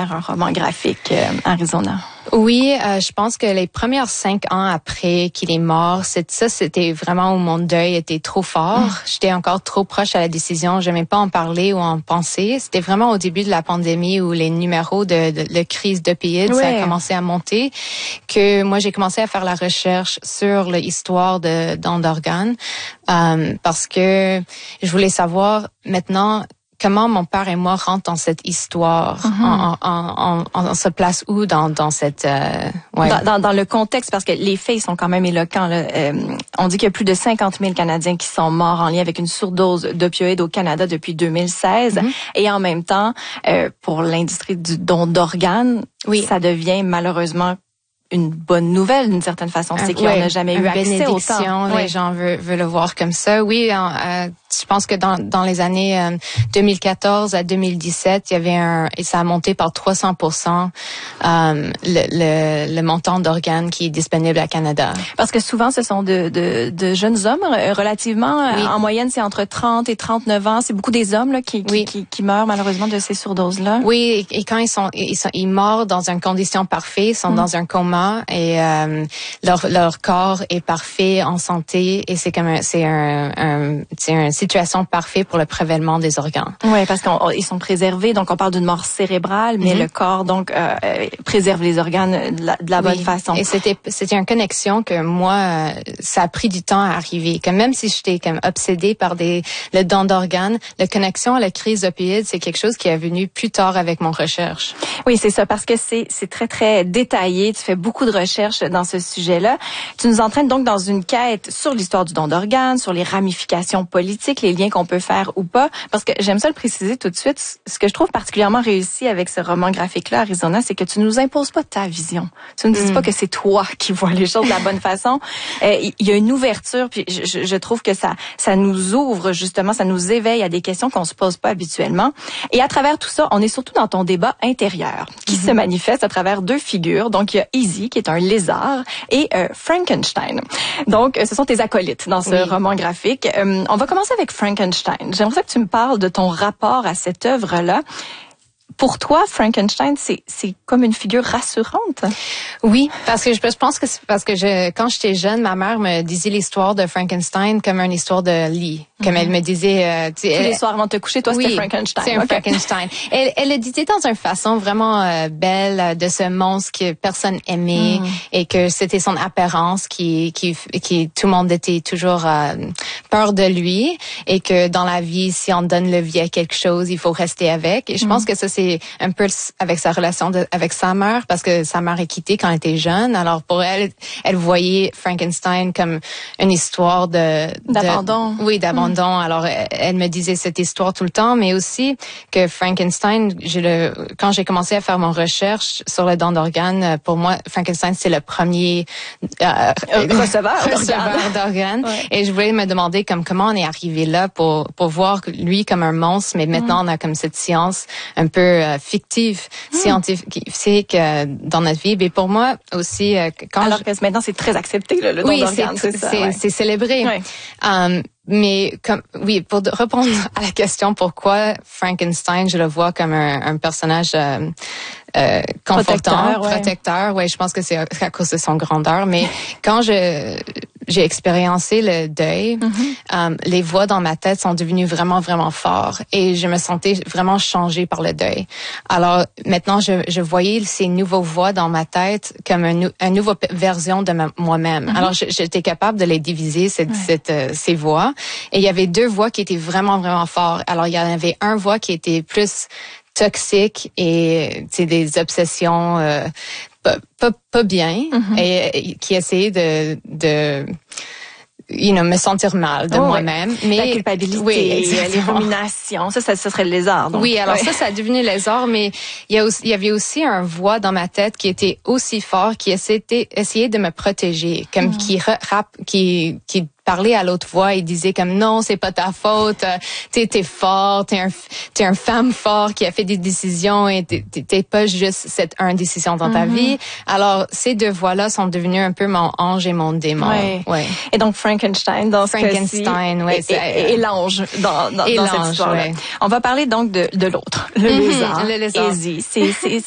faire un roman graphique, Arizona? Oui, je pense que les premières 5 ans après qu'il est mort, c'était vraiment où mon deuil était trop fort. J'étais encore trop proche à la décision. J'aimais pas en parler ou en penser. C'était vraiment au début de la pandémie où les numéros de crise d'opioïdes, ça a commencé à monter, que moi j'ai commencé à faire la recherche sur l'histoire de dons d'organes, parce que je voulais savoir maintenant comment mon père et moi rentrent dans cette histoire, on se place où dans cette dans le contexte, parce que les faits sont quand même éloquents là. On dit qu'il y a plus de 50 000 Canadiens qui sont morts en lien avec une surdose d'opioïdes au Canada depuis 2016, et en même temps, pour l'industrie du don d'organes, ça devient malheureusement une bonne nouvelle d'une certaine façon, c'est qu'on n'a jamais eu accès au temps. Les gens veulent le voir comme ça. Oui, je pense que dans les années 2014 à 2017, il y avait et ça a monté par 300% le montant d'organes qui est disponible à Canada. Parce que souvent ce sont de jeunes hommes relativement, en moyenne c'est entre 30 et 39 ans, c'est beaucoup des hommes là qui meurent malheureusement de ces surdoses-là. Oui, et quand ils meurent dans une condition parfaite, ils sont dans un coma et leur corps est parfait, en santé, et c'est une situation parfaite pour le prélèvement des organes. Oui, parce qu'ils sont préservés, donc on parle d'une mort cérébrale, mais le corps donc préserve les organes de la bonne façon. Et c'était une connexion que moi, ça a pris du temps à arriver. Comme même si j'étais comme obsédée par le don d'organes, la connexion à la crise d'opioïdes, c'est quelque chose qui est venu plus tard avec mon recherche. Oui, c'est ça, parce que c'est très très détaillé. Tu fais beaucoup de recherches dans ce sujet-là. Tu nous entraînes donc dans une quête sur l'histoire du don d'organes, sur les ramifications politiques, les liens qu'on peut faire ou pas. Parce que j'aime ça le préciser tout de suite. Ce que je trouve particulièrement réussi avec ce roman graphique-là, Arizona, c'est que tu nous imposes pas ta vision. Tu ne dis pas que c'est toi qui vois les choses de la bonne façon. Il y a une ouverture, puis je trouve que ça nous ouvre justement, ça nous éveille à des questions qu'on se pose pas habituellement. Et à travers tout ça, on est surtout dans ton débat intérieur, qui se manifeste à travers 2 figures. Donc il y a Easy, qui est un lézard, et Frankenstein. Donc, ce sont tes acolytes dans ce roman graphique. On va commencer avec Frankenstein. J'aimerais que tu me parles de ton rapport à cette œuvre-là. Pour toi, Frankenstein, c'est comme une figure rassurante. Oui, parce que je pense que c'est parce que quand j'étais jeune, ma mère me disait l'histoire de Frankenstein comme une histoire de lit. Comme elle me disait... tous les soirs avant de te coucher, toi, c'était Frankenstein. C'est un Frankenstein. Elle le disait dans une façon vraiment belle de ce monstre que personne aimait et que c'était son apparence qui tout le monde était toujours peur de lui, et que dans la vie, si on donne le vie à quelque chose, il faut rester avec. Et je pense que ça, c'est un peu avec sa relation avec sa mère, parce que sa mère est quittée quand elle était jeune. Alors pour elle voyait Frankenstein comme une histoire d'abandon. Oui, d'abandon. Alors elle me disait cette histoire tout le temps, mais aussi que Frankenstein, quand j'ai commencé à faire mon recherche sur le don d'organes, pour moi Frankenstein c'est le premier receveur d'organes. Et je voulais me demander comment on est arrivé là pour voir lui comme un monstre, mais maintenant on a comme cette science un peu fictive, scientifique dans notre vie. Mais pour moi aussi, alors que maintenant c'est très accepté le don d'organes, c'est célébré. Mais pour répondre à la question pourquoi Frankenstein, je le vois comme un personnage confortant, protecteur. Ouais, je pense que c'est à cause de son grandeur. Mais quand j'ai expériencé le deuil, les voix dans ma tête sont devenues vraiment, vraiment fortes, et je me sentais vraiment changée par le deuil. Alors maintenant, je voyais ces nouveaux voix dans ma tête comme une nouvelle version de moi-même. Alors j'étais capable de les diviser, ces voix. Et il y avait 2 voix qui étaient vraiment, vraiment fortes. Alors il y en avait une voix qui était plus toxique et des obsessions pas bien, et qui essayait de me sentir mal de moi-même. Mais la culpabilité, les ruminations, ça serait le lézard. Donc. Oui, alors ça a devenu le lézard, mais il y avait aussi un voix dans ma tête qui était aussi fort, qui essayait de me protéger, comme qui parlait à l'autre voix et disait comme non, c'est pas ta faute, t'es fort, t'es un femme fort qui a fait des décisions, et t'es pas juste cette décision dans ta vie. Alors ces 2 voix-là sont devenues un peu mon ange et mon démon. Et donc Frankenstein dans ce cas-ci, et l'ange dans cette histoire-là. On va parler donc de l'autre, le lézard. Le lézard. Easy.